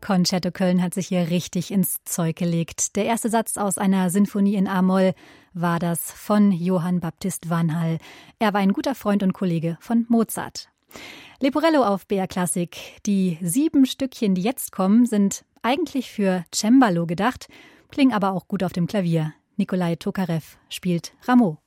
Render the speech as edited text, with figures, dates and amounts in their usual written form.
Concerto Köln hat sich hier richtig ins Zeug gelegt. Der erste Satz aus einer Sinfonie in A-Moll war das von Johann Baptist Vanhal. Er war ein guter Freund und Kollege von Mozart. Leporello auf BR Klassik. Die 7 Stückchen, die jetzt kommen, sind eigentlich für Cembalo gedacht, klingen aber auch gut auf dem Klavier. Nikolai Tokarev spielt Rameau.